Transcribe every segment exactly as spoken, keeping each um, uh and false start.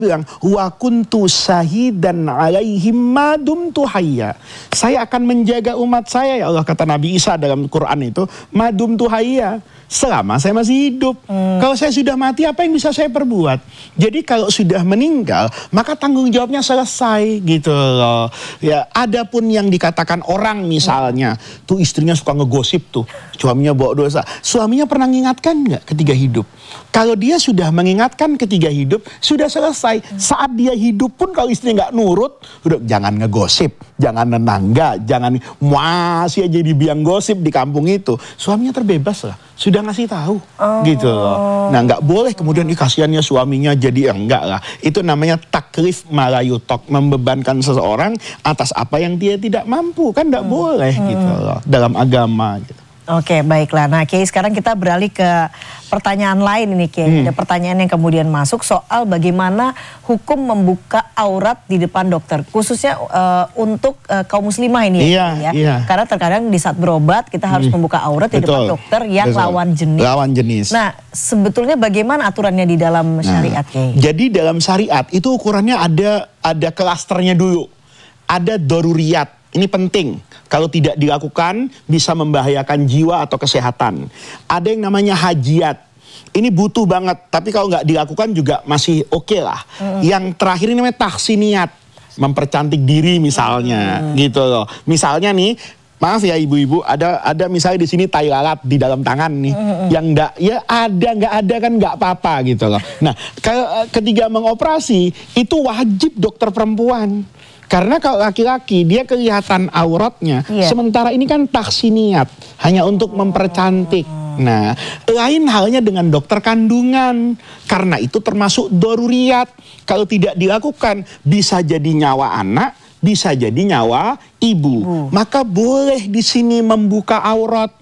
bilang wa kuntu syahidan alaihim ma dumtu hayya. Saya akan menjaga umat saya ya Allah, kata Nabi Isa dalam Quran itu, ma dumtu hayya, selama saya masih hidup. Hmm. Kalau saya sudah mati, apa yang bisa saya perbuat? Jadi kalau sudah meninggal, maka tanggung jawabnya selesai gitu loh. Ya, adapun yang dikatakan orang misalnya, hmm. tuh istrinya suka ngegosip tuh, suaminya bawa dosa. Suaminya pernah mengingatkan nggak ketika hidup? Kalau dia sudah mengingatkan ketika hidup, sudah selesai. Hmm. Saat dia hidup pun kalau istri nggak nurut, udah jangan ngegosip, jangan nenangga, jangan masih aja dibiang gosip di kampung itu. Suaminya terbebas lah, sudah ngasih tahu, oh. gitu loh. Nah nggak boleh kemudian kasihannya suaminya jadi enggak lah. Itu namanya taklif malayutok, membebankan seseorang atas apa yang dia tidak mampu, kan nggak hmm. boleh hmm. gitu loh dalam agama. Gitu. Oke, baiklah. Nah, Kiai, sekarang kita beralih ke pertanyaan lain ini, Kiai. Hmm. Ada pertanyaan yang kemudian masuk soal bagaimana hukum membuka aurat di depan dokter, khususnya uh, untuk uh, kaum muslimah ini iya, ya. Iya. Karena terkadang di saat berobat kita harus hmm. membuka aurat di Betul. depan dokter yang Betul. lawan jenis. Lawan jenis. Nah, sebetulnya bagaimana aturannya di dalam syariat, nah, Kiai? Jadi dalam syariat itu ukurannya ada ada klasternya dulu. Ada daruriyat. Ini penting, kalau tidak dilakukan bisa membahayakan jiwa atau kesehatan. Ada yang namanya hajiat, ini butuh banget, tapi kalau nggak dilakukan juga masih oke okay lah. Mm. Yang terakhir ini namanya tahsiniat, mempercantik diri misalnya, mm. gitu loh. Misalnya nih, maaf ya ibu-ibu, ada ada misalnya di sini tai lalat di dalam tangan nih, mm-hmm. yang enggak, ya ada nggak ada kan nggak apa-apa gitu loh. Nah, kalau ketiga mengoperasi itu wajib dokter perempuan. Karena kalau laki-laki dia kelihatan auratnya, yeah. sementara ini kan tahsiniat, hanya untuk mempercantik. Nah, lain halnya dengan dokter kandungan, karena itu termasuk daruriyat. Kalau tidak dilakukan, bisa jadi nyawa anak, bisa jadi nyawa ibu. Uh. Maka boleh di sini membuka aurat,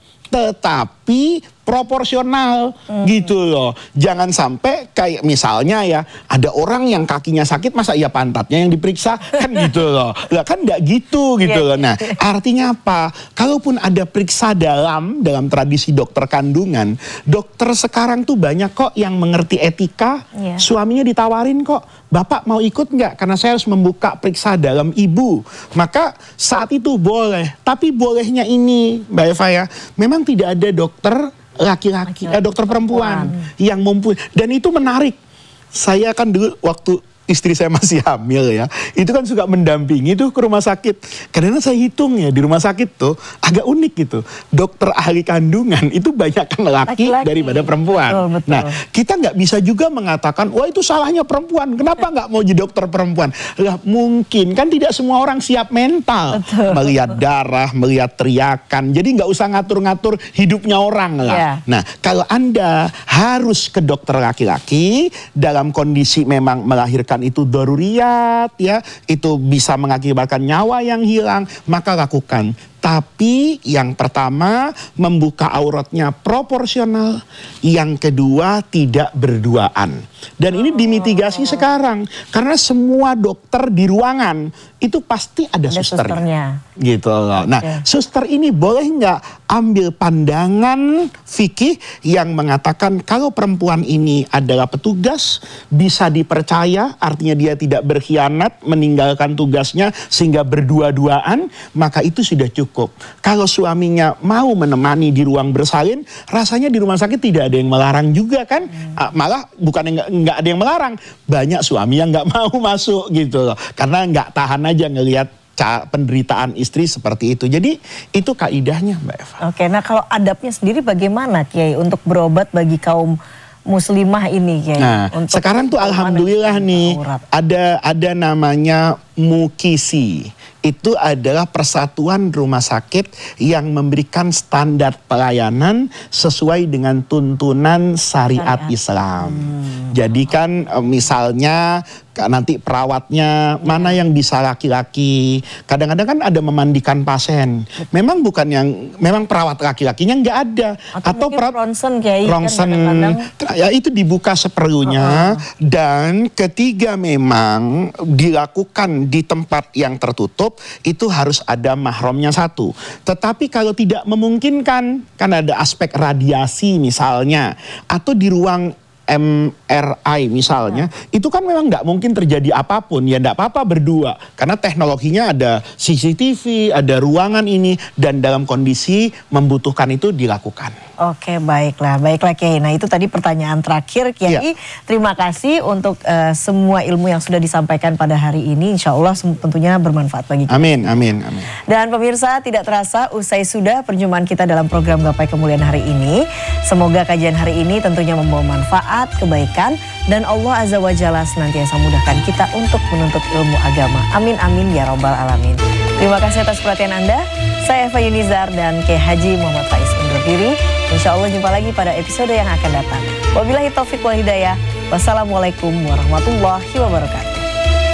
tetapi proporsional hmm. gitu loh. Jangan sampai kayak misalnya ya, ada orang yang kakinya sakit, masa iya pantatnya yang diperiksa, kan gitu loh. Lah kan nggak gitu gitu loh. Nah, artinya apa? Kalaupun ada periksa dalam dalam tradisi dokter kandungan, dokter sekarang tuh banyak kok yang mengerti etika. Yeah. Suaminya ditawarin kok, Bapak mau ikut nggak? Karena saya harus membuka periksa dalam ibu. Maka saat itu boleh. Tapi bolehnya ini, Mbak Eva ya, memang tidak ada dokter laki-laki, eh, dokter perempuan, perempuan yang mumpuni. Dan itu menarik. Saya kan dulu waktu istri saya masih hamil ya, itu kan suka mendampingi tuh ke rumah sakit. Karena saya hitung ya, di rumah sakit tuh agak unik gitu. Dokter ahli kandungan itu banyak kan laki, laki daripada perempuan. Betul, betul. Nah, kita nggak bisa juga mengatakan, wah itu salahnya perempuan. Kenapa nggak mau jadi dokter perempuan? Lah mungkin kan tidak semua orang siap mental. Betul. Melihat darah, melihat teriakan. Jadi nggak usah ngatur-ngatur hidupnya orang lah. Yeah. Nah, kalau Anda harus ke dokter laki-laki dalam kondisi memang melahirkan itu daruriyat ya, itu bisa mengakibatkan nyawa yang hilang, maka lakukan. Tapi yang pertama membuka auratnya proporsional, yang kedua tidak berduaan. Dan ini dimitigasi sekarang karena semua dokter di ruangan itu pasti ada, ada susternya. susternya. Gitu loh. Nah, okay. suster ini boleh nggak ambil pandangan fikih yang mengatakan kalau perempuan ini adalah petugas, bisa dipercaya, artinya dia tidak berkhianat, meninggalkan tugasnya sehingga berdua-duaan, maka itu sudah cukup. Kalau suaminya mau menemani di ruang bersalin, rasanya di rumah sakit tidak ada yang melarang juga kan? Hmm. Malah bukan yang nggak ada yang melarang, banyak suami yang nggak mau masuk gitu loh, karena nggak tahan aja ngelihat penderitaan istri seperti itu. Jadi itu kaidahnya, Mbak Eva. Oke, nah kalau adabnya sendiri bagaimana, Kiai, untuk berobat bagi kaum muslimah ini, Kiai? Nah, untuk sekarang tuh alhamdulillah nih aurat. ada ada namanya Mukisi. Itu adalah persatuan rumah sakit yang memberikan standar pelayanan sesuai dengan tuntunan syariat, syariat. Islam. Hmm. Jadi kan misalnya nanti perawatnya hmm. mana yang bisa laki-laki. Kadang-kadang kan ada memandikan pasien. Memang bukan yang, memang perawat laki-lakinya nggak ada. Atau, Atau perawat ronsen, Kiai, ronsen, kan ya itu dibuka seperlunya. Uh -uh. Dan ketiga memang dilakukan di tempat yang tertutup, itu harus ada mahramnya satu. Tetapi kalau tidak memungkinkan, kan ada aspek radiasi misalnya, atau di ruang M R I misalnya, hmm. itu kan memang nggak mungkin terjadi apapun, ya nggak apa-apa berdua. Karena teknologinya ada C C T V, ada ruangan ini, dan dalam kondisi membutuhkan itu dilakukan. Oke, baiklah, baiklah Kiai. Nah itu tadi pertanyaan terakhir Kiai. Ya. Terima kasih untuk uh, semua ilmu yang sudah disampaikan pada hari ini. Insya Allah tentunya bermanfaat bagi kita. Amin, amin, amin. Dan pemirsa, tidak terasa usai sudah perjumpaan kita dalam program Gapai Kemuliaan hari ini. Semoga kajian hari ini tentunya membawa manfaat, kebaikan, dan Allah Azza wa Jalla senantiasa mudahkan kita untuk menuntut ilmu agama. Amin, amin, ya robbal alamin. Terima kasih atas perhatian Anda. Saya Eva Yunizar dan Kiai Haji Muhammad Faiz undur diri. Insya Allah jumpa lagi pada episode yang akan datang. Wabillahi taufiq wal hidayah. Wassalamualaikum warahmatullahi wabarakatuh.